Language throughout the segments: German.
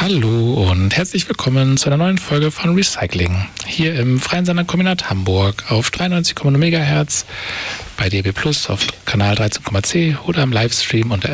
Hallo und herzlich willkommen zu einer neuen Folge von Recycling. Hier im Freien Senderkombinat Hamburg auf 93,0 MHz, bei DAB+ auf Kanal 13,c oder im Livestream unter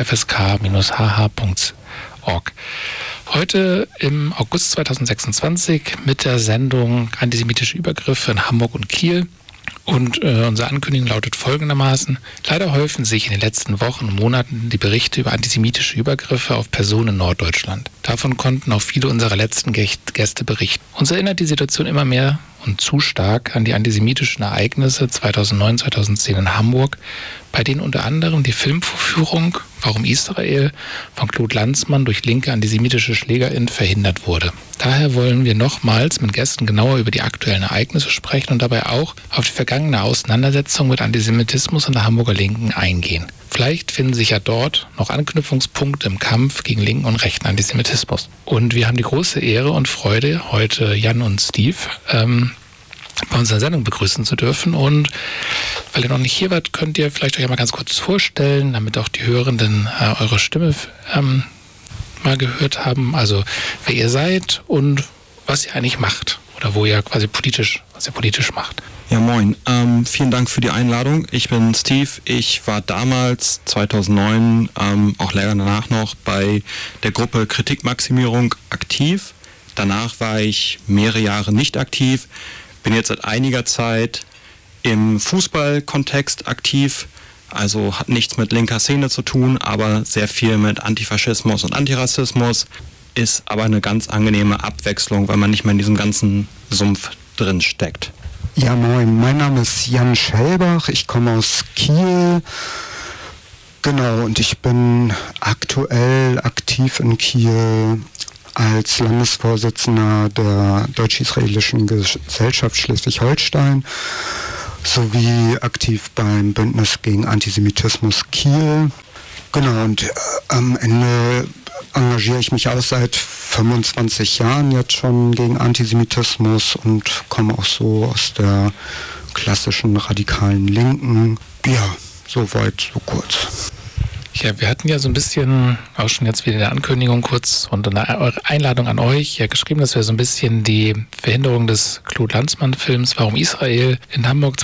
fsk-hh.org. Heute im August 2026 mit der Sendung Antisemitische Übergriffe in Hamburg und Kiel. Und unsere Ankündigung lautet folgendermaßen: Leider häufen sich in den letzten Wochen und Monaten die Berichte über antisemitische Übergriffe auf Personen in Norddeutschland. Davon konnten auch viele unserer letzten Gäste berichten. Uns erinnert die Situation immer mehr und zu stark an die antisemitischen Ereignisse 2009, 2010 in Hamburg, bei denen unter anderem die Filmvorführung Warum Israel von Claude Lanzmann durch linke antisemitische SchlägerInnen verhindert wurde. Daher wollen wir nochmals mit Gästen genauer über die aktuellen Ereignisse sprechen und dabei auch auf die vergangene Auseinandersetzung mit Antisemitismus in der Hamburger Linken eingehen. Vielleicht finden sich ja dort noch Anknüpfungspunkte im Kampf gegen linken und rechten Antisemitismus. Und wir haben die große Ehre und Freude, heute Jan und Steve bei unserer Sendung begrüßen zu dürfen. Und weil ihr noch nicht hier wart, könnt ihr vielleicht euch mal ganz kurz vorstellen, damit auch die Hörenden eure Stimme mal gehört haben. Also wer ihr seid und was ihr eigentlich macht oder was ihr politisch macht. Ja, moin. Vielen Dank für die Einladung. Ich bin Steve. Ich war damals, 2009, auch länger danach noch, bei der Gruppe Kritikmaximierung aktiv. Danach war ich mehrere Jahre nicht aktiv. Bin jetzt seit einiger Zeit im Fußballkontext aktiv. Also hat nichts mit linker Szene zu tun, aber sehr viel mit Antifaschismus und Antirassismus. Ist aber eine ganz angenehme Abwechslung, weil man nicht mehr in diesem ganzen Sumpf drin steckt. Ja, moin, mein Name ist Jan Schellbach, ich komme aus Kiel. Genau, und ich bin aktuell aktiv in Kiel als Landesvorsitzender der Deutsch-Israelischen Gesellschaft Schleswig-Holstein sowie aktiv beim Bündnis gegen Antisemitismus Kiel. Genau, und am Ende engagiere ich mich auch seit 25 Jahren jetzt schon gegen Antisemitismus und komme auch so aus der klassischen radikalen Linken. Ja, soweit, so kurz. Ja, wir hatten ja so ein bisschen, auch schon jetzt wieder in der Ankündigung kurz und eine Einladung an euch, ja geschrieben, dass wir so ein bisschen die Verhinderung des Claude Lanzmann-Films Warum Israel in Hamburg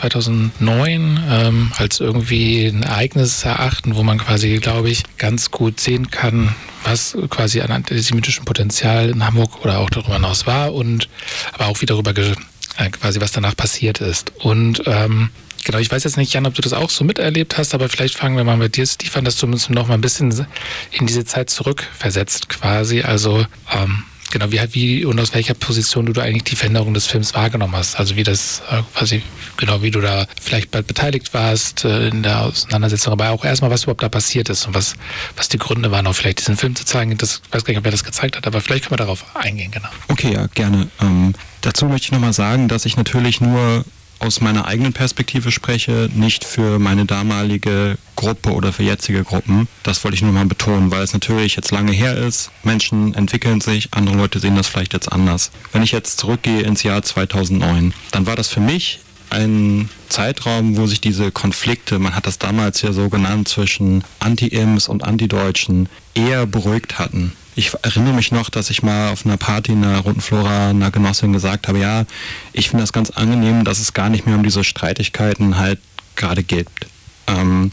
2009 als irgendwie ein Ereignis erachten, wo man quasi, glaube ich, ganz gut sehen kann, was quasi an antisemitischem Potenzial in Hamburg oder auch darüber hinaus war und aber auch wie darüber quasi was danach passiert ist. Und genau, ich weiß jetzt nicht, Jan, ob du das auch so miterlebt hast, aber vielleicht fangen wir mal mit dir, Steve, an, dass du uns noch mal ein bisschen in diese Zeit zurückversetzt quasi. Also genau, wie und aus welcher Position du eigentlich die Veränderung des Films wahrgenommen hast. Also wie das quasi, genau, wie du da vielleicht beteiligt warst in der Auseinandersetzung, aber auch erstmal, was überhaupt da passiert ist und was die Gründe waren, auch vielleicht diesen Film zu zeigen. Ich weiß gar nicht, ob er das gezeigt hat, aber vielleicht können wir darauf eingehen, genau. Okay, ja, gerne. Dazu möchte ich nochmal sagen, dass ich natürlich nur aus meiner eigenen Perspektive spreche, nicht für meine damalige Gruppe oder für jetzige Gruppen. Das wollte ich nur mal betonen, weil es natürlich jetzt lange her ist. Menschen entwickeln sich, andere Leute sehen das vielleicht jetzt anders. Wenn ich jetzt zurückgehe ins Jahr 2009, dann war das für mich ein Zeitraum, wo sich diese Konflikte, man hat das damals ja so genannt, zwischen Anti-Ims und Anti-Deutschen eher beruhigt hatten. Ich erinnere mich noch, dass ich mal auf einer Party in der Roten Flora einer Genossin gesagt habe, ja, ich finde das ganz angenehm, dass es gar nicht mehr um diese Streitigkeiten halt gerade geht. Und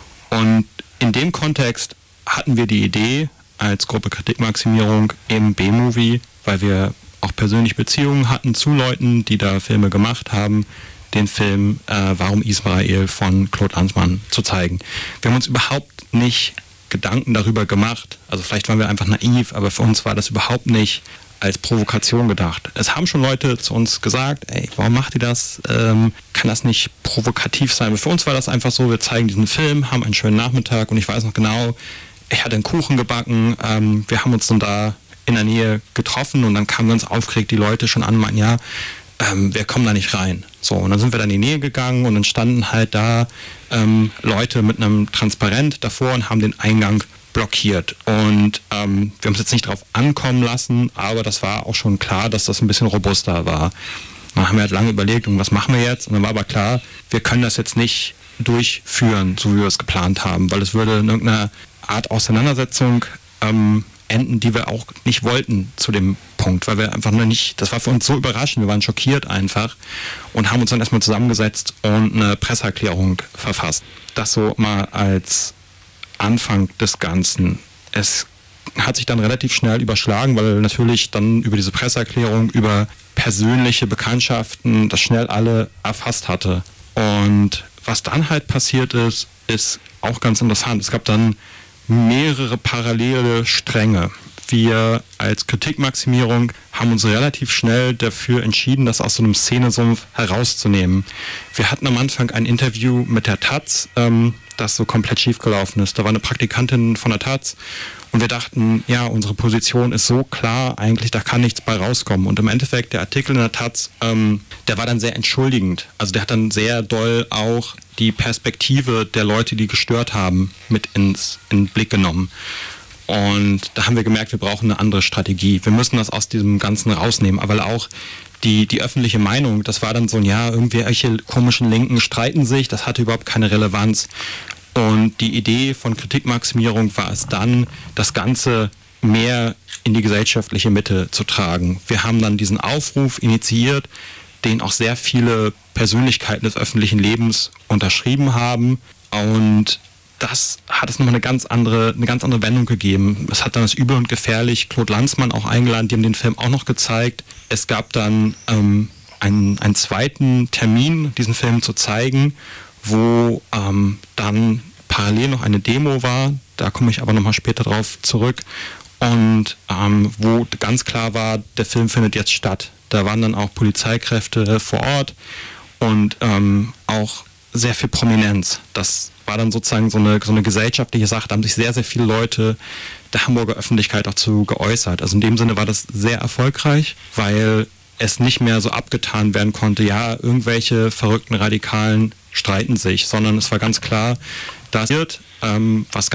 in dem Kontext hatten wir die Idee als Gruppe Kritikmaximierung im B-Movie, weil wir auch persönliche Beziehungen hatten zu Leuten, die da Filme gemacht haben, den Film Warum Israel von Claude Lanzmann zu zeigen. Wir haben uns überhaupt nicht Gedanken darüber gemacht, also vielleicht waren wir einfach naiv, aber für uns war das überhaupt nicht als Provokation gedacht. Es haben schon Leute zu uns gesagt, ey, warum macht ihr das? Kann das nicht provokativ sein? Aber für uns war das einfach so, wir zeigen diesen Film, haben einen schönen Nachmittag und ich weiß noch genau, ich hatte einen Kuchen gebacken, wir haben uns dann da in der Nähe getroffen und dann kamen ganz aufgeregt die Leute schon an und meinten, ja, wir kommen da nicht rein. So, und dann sind wir da in die Nähe gegangen und dann standen halt da Leute mit einem Transparent davor und haben den Eingang blockiert. Und wir haben es jetzt nicht drauf ankommen lassen, aber das war auch schon klar, dass das ein bisschen robuster war. Dann haben wir halt lange überlegt, was machen wir jetzt? Und dann war aber klar, wir können das jetzt nicht durchführen, so wie wir es geplant haben, weil es würde in irgendeiner Art Auseinandersetzung enden, die wir auch nicht wollten zu dem Punkt, weil wir einfach nur nicht, das war für uns so überraschend, wir waren schockiert einfach und haben uns dann erstmal zusammengesetzt und eine Presseerklärung verfasst. Das so mal als Anfang des Ganzen. Es hat sich dann relativ schnell überschlagen, weil natürlich dann über diese Presseerklärung, über persönliche Bekanntschaften, das schnell alle erfasst hatte. Und was dann halt passiert ist, ist auch ganz interessant. Es gab dann mehrere parallele Stränge. Wir als Kritikmaximierung haben uns relativ schnell dafür entschieden, das aus so einem Szenesumpf herauszunehmen. Wir hatten am Anfang ein Interview mit der Taz, das so komplett schiefgelaufen ist. Da war eine Praktikantin von der Taz und wir dachten, ja, unsere Position ist so klar, eigentlich da kann nichts bei rauskommen. Und im Endeffekt, der Artikel in der Taz, der war dann sehr entschuldigend. Also der hat dann sehr doll auch die Perspektive der Leute, die gestört haben, mit in den Blick genommen. Und da haben wir gemerkt, wir brauchen eine andere Strategie. Wir müssen das aus diesem Ganzen rausnehmen, aber auch die öffentliche Meinung, das war dann so ein, ja, irgendwelche komischen Linken streiten sich, das hatte überhaupt keine Relevanz. Und die Idee von Kritikmaximierung war es dann, das Ganze mehr in die gesellschaftliche Mitte zu tragen. Wir haben dann diesen Aufruf initiiert, den auch sehr viele Persönlichkeiten des öffentlichen Lebens unterschrieben haben. Und das hat es nochmal eine ganz andere Wendung gegeben. Es hat dann das Übel und Gefährlich Claude Lanzmann auch eingeladen, die haben den Film auch noch gezeigt. Es gab dann einen zweiten Termin, diesen Film zu zeigen, wo dann parallel noch eine Demo war, da komme ich aber nochmal später drauf zurück, und wo ganz klar war, der Film findet jetzt statt. Da waren dann auch Polizeikräfte vor Ort und auch sehr viel Prominenz. Das war dann sozusagen so eine gesellschaftliche Sache, da haben sich sehr, sehr viele Leute der Hamburger Öffentlichkeit auch zu geäußert. Also in dem Sinne war das sehr erfolgreich, weil es nicht mehr so abgetan werden konnte, ja, irgendwelche verrückten Radikalen streiten sich, sondern es war ganz klar, dass was